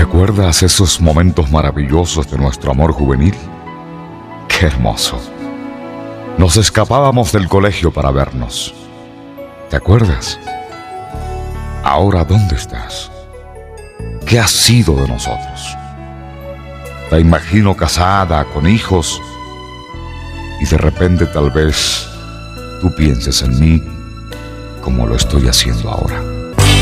¿Recuerdas esos momentos maravillosos de nuestro amor juvenil? ¡Qué hermoso! Nos escapábamos del colegio para vernos. ¿Te acuerdas? Ahora, ¿dónde estás? ¿Qué ha sido de nosotros? Te imagino casada, con hijos, y de repente tal vez tú pienses en mí como lo estoy haciendo ahora.